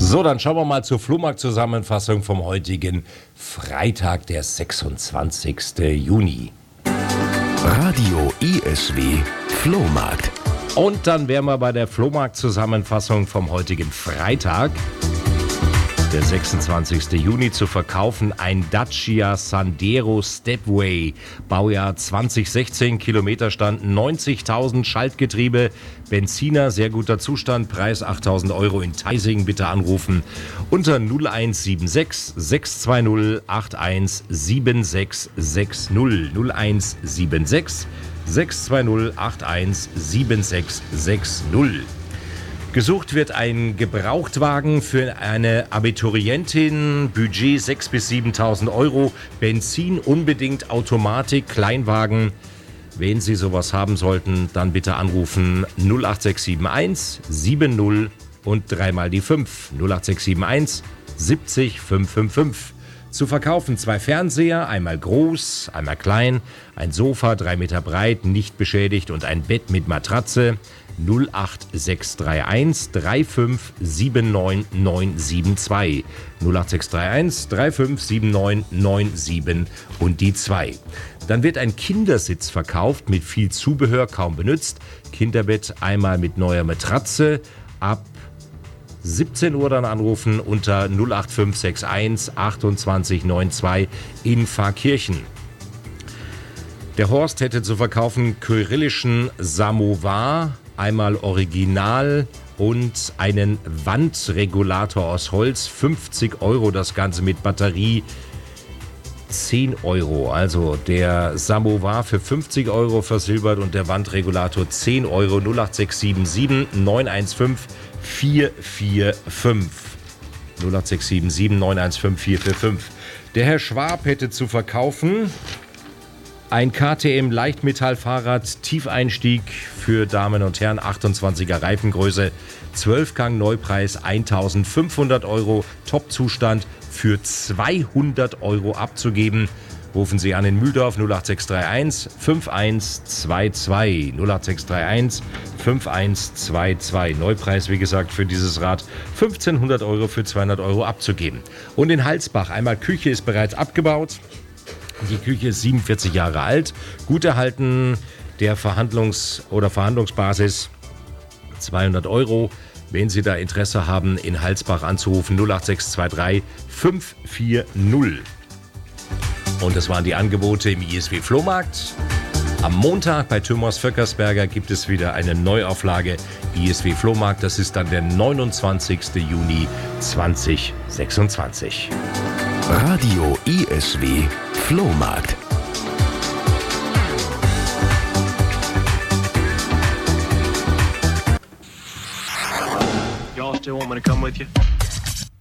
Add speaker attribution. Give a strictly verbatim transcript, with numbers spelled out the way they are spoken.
Speaker 1: So, dann schauen wir mal zur Flohmarkt-Zusammenfassung vom heutigen Freitag, der sechsundzwanzigsten Juni.
Speaker 2: Radio I S W Flohmarkt.
Speaker 1: Und dann wären wir bei der Flohmarkt-Zusammenfassung vom heutigen Freitag, der sechsundzwanzigsten Juni, zu verkaufen ein Dacia Sandero Stepway, Baujahr zwanzig sechzehn, Kilometerstand neunzigtausend, Schaltgetriebe, Benziner, sehr guter Zustand, Preis achttausend Euro in Theising. Bitte anrufen unter null eins sieben sechs, sechs zwei null, acht eins sieben sechs sechs null, null eins sieben sechs, sechs zwei null, acht eins sieben sechs sechs null. Gesucht wird ein Gebrauchtwagen für eine Abiturientin, Budget sechstausend bis siebentausend Euro, Benzin unbedingt, Automatik, Kleinwagen. Wenn Sie sowas haben sollten, dann bitte anrufen null acht sechs sieben eins sieben null und dreimal die fünf. null acht sechs sieben eins siebzig fünf fünf fünf. Zu verkaufen zwei Fernseher, einmal groß, einmal klein, ein Sofa drei Meter breit, nicht beschädigt und ein Bett mit Matratze. null acht sechs drei eins drei fünf sieben neun neun sieben zwei. null acht sechs drei eins drei fünf sieben neun neun sieben und die zwei. Dann wird ein Kindersitz verkauft mit viel Zubehör, kaum benutzt. Kinderbett einmal mit neuer Matratze. Ab siebzehn Uhr dann anrufen unter null acht fünf sechs eins achtundzwanzig neunundzwanzig in Pfarrkirchen. Der Horst hätte zu verkaufen kyrillischen Samovar, einmal Original und einen Wandregulator aus Holz, fünfzig Euro, das Ganze mit Batterie, zehn Euro. Also der Samovar für fünfzig Euro versilbert und der Wandregulator zehn Euro. null acht sechs sieben sieben neun eins fünf vier vier fünf. null acht sechs sieben sieben neun eins fünf vier vier fünf. Der Herr Schwab hätte zu verkaufen ein K T M Leichtmetallfahrrad, Tiefeinstieg für Damen und Herren, achtundzwanziger Reifengröße, zwölf Gang Neupreis eintausendfünfhundert Euro, Top-Zustand für zweihundert Euro abzugeben. Rufen Sie an in Mühldorf null acht sechs drei eins fünf eins zwei zwei, null acht sechs drei eins fünf eins zwei zwei. Neupreis, wie gesagt, für dieses Rad fünfzehnhundert Euro für zweihundert Euro abzugeben. Und in Halsbach, einmal Küche ist bereits abgebaut. Die Küche ist siebenundvierzig Jahre alt, gut erhalten, der Verhandlungs- oder Verhandlungsbasis zweihundert Euro. Wenn Sie da Interesse haben, in Halsbach anzurufen, null acht sechs zwei drei fünf vier null. Und das waren die Angebote im I S W Flohmarkt. Am Montag bei Thomas Vöckersberger gibt es wieder eine Neuauflage I S W Flohmarkt. Das ist dann der neunundzwanzigsten Juni zweitausendsechsundzwanzig.
Speaker 2: Radio I S W Flohmarkt.
Speaker 3: Y'all still want me to come with you?